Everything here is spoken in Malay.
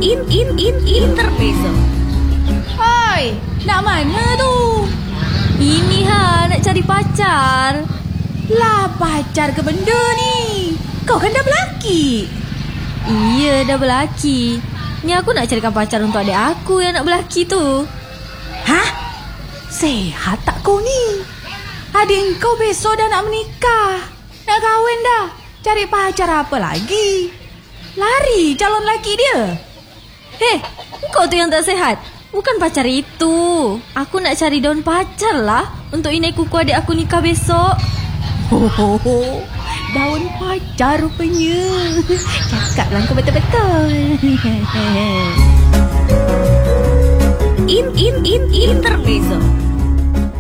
Intermezzo. Hai, nak mana tu? Ini nak cari pacar. Lah, pacar ke benda ni? Kau kan dah berlaki. Iya, dah berlaki. Ni aku nak carikan pacar untuk adik aku yang nak berlaki tu. Hah? Sehat tak kau ni? Adik kau besok dah nak menikah. Nak kahwin dah. Cari pacar apa lagi? Lari calon laki dia. Kau tu yang tak sehat. Bukan pacar itu. Aku nak cari daun pacar lah untuk inai kuku adik aku nikah besok. Daun pacar rupanya. Cakaplah kau betul-betul. Intermezzo.